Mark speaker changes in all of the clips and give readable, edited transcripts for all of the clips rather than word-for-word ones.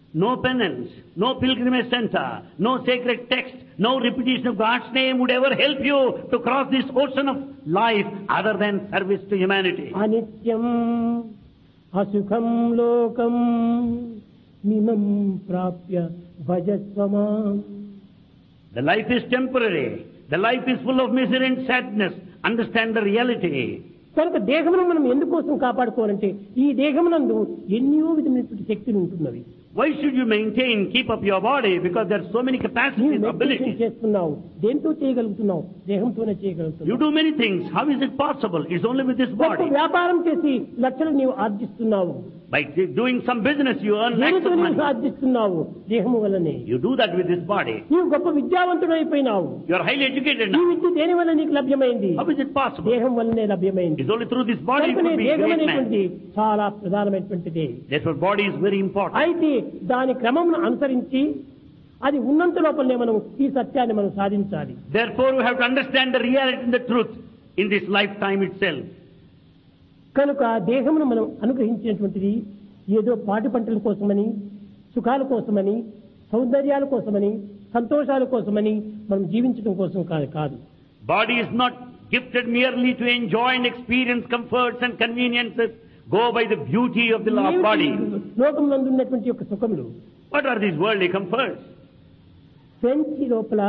Speaker 1: No penance, no pilgrimage center, no sacred text, no repetition of God's name would ever help you to cross this ocean of life other than service to humanity.
Speaker 2: అనిత్యం అసుఖం లోకం మిమం ప్రాప్య భజస్వమాం.
Speaker 1: The life is temporary. The life is full of misery and sadness. Understand the reality.
Speaker 2: కనుక దేహమును మనం ఎందుకోసం కాపాడుకోవాలంటే ఈ దేహమునందు ఎన్నో విధమైనటువంటి శక్తులు ఉంటున్నవి.
Speaker 1: Why should you maintain, keep up your body? Because there are so many capacities, abilities.
Speaker 2: చేస్తున్నావు, దేంతో చేయగలుగుతున్నావు? దేహంతోనే చేయగలుగుతున్నావు.
Speaker 1: You do many things. How is it possible? It's only with this body.
Speaker 2: వ్యాపారం చేసి లక్షలు నీవు ఆర్జిస్తున్నావు.
Speaker 1: By doing some business, you earn lakhs of money.
Speaker 2: ఆర్జిస్తున్నావు దేహము వల్లనే.
Speaker 1: You do that with this body.
Speaker 2: నీవు గొప్ప విద్యావంతుడు అయిపోయినావు.
Speaker 1: You are highly educated
Speaker 2: ఈ
Speaker 1: now.
Speaker 2: విద్య దేని వల్ల నీకు లభ్యమైంది?
Speaker 1: How is it possible?
Speaker 2: దేహం వల్లనే లభ్యమైంది.
Speaker 1: It's only through this body you could be a
Speaker 2: దేహం
Speaker 1: great man.
Speaker 2: అనేటువంటి చాలా ప్రధానమైనటువంటిది.
Speaker 1: Therefore, body is very important.
Speaker 2: అయితే దాని క్రమమును అనుసరించి అది ఉన్నంత లోపలనే మనం ఈ సత్యాన్ని మనం సాధించాలి.
Speaker 1: Therefore, we have to understand the reality and the truth in this lifetime itself.
Speaker 2: కనుక దేహమును మనం అనుగ్రహించినటువంటిది ఏదో పాటి పంటల కోసమని, సుఖాల కోసమని, సౌందర్యాల కోసమని, సంతోషాల కోసమని మనం జీవించడం కోసం కాదు.
Speaker 1: Body is not gifted merely to enjoy and experience comforts and conveniences. Go by the beauty of the body.
Speaker 2: లోకమునందు ఉన్నటువంటి యొక్క సుఖములు.
Speaker 1: What are these worldly comforts?
Speaker 2: French లోపల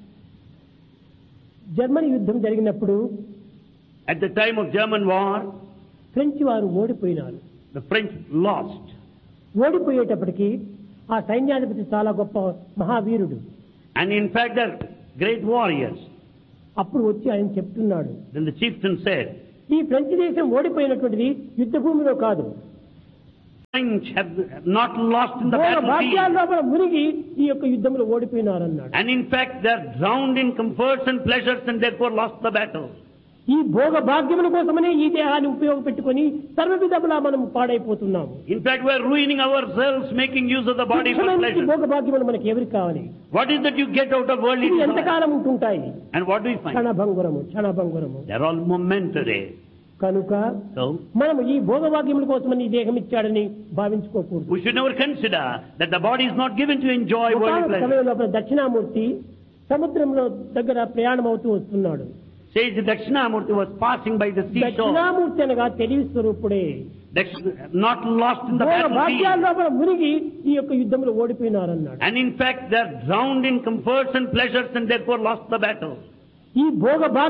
Speaker 2: జర్మనీ యుద్ధం జరిగినప్పుడు
Speaker 1: At the time of German war,
Speaker 2: French వారు ఓడిపోయినారు.
Speaker 1: the French lost.
Speaker 2: ఓడిపోయేటప్పటికి ఆ సైన్యాధిపతి చాలా గొప్ప మహావీరుడు.
Speaker 1: And in fact, they're great warriors.
Speaker 2: అప్పుడు వచ్చి ఆయన చెప్తున్నాడు,
Speaker 1: Then the chieftain said,
Speaker 2: ఈ ఫ్రెంచ్ దేశం ఓడిపోయినటువంటిది యుద్ధ భూమిలో కాదు,
Speaker 1: French have not lost in the battlefield.
Speaker 2: భాగ్యాల్లో మునిగి ఈ యొక్క యుద్ధంలో ఓడిపోయినారన్నాడు.
Speaker 1: And in fact, they're drowned in comforts and pleasures and therefore lost the battle.
Speaker 2: ఈ భోగ భాగ్యముల కోసమనే ఈ దేహాన్ని ఉపయోగపెట్టుకుని సర్వ విధములా మనం పాడైపోతున్నాము.
Speaker 1: In fact, we're ruining ourselves making use of the body for pleasure.
Speaker 2: భోగ భాగ్యములు మనకి ఎవరికి కావాలి?
Speaker 1: What is that you get out of worldly
Speaker 2: ఇవి
Speaker 1: desire?
Speaker 2: ఎంతకాలం ఉంటుంటాయి?
Speaker 1: And what do we find?
Speaker 2: క్షణభంగురము.
Speaker 1: They're all momentary.
Speaker 2: కనుక
Speaker 1: So,
Speaker 2: మనం ఈ భోగభాగ్యముల కోసమని ఈ దేహం ఇచ్చాడని భావించుకోకూడదు.
Speaker 1: we should never consider that the body is not given to enjoy worldly pleasure.
Speaker 2: సమయంలో దక్షిణామూర్తి సముద్రంలో దగ్గర ప్రయాణం అవుతూ వస్తున్నాడు.
Speaker 1: Says the Dakshinamurti was passing by the seashore.
Speaker 2: Dakshinamurthy అనగా తెలివి స్వరూపుడే.
Speaker 1: Not lost in the battlefield.
Speaker 2: భాగ్యాల్లో మునిగి ఈ యొక్క యుద్ధంలో ఓడిపోయినారన్నాడు.
Speaker 1: And in fact, they're drowned in comforts and pleasures and therefore lost the battle.
Speaker 2: ఈ భోగ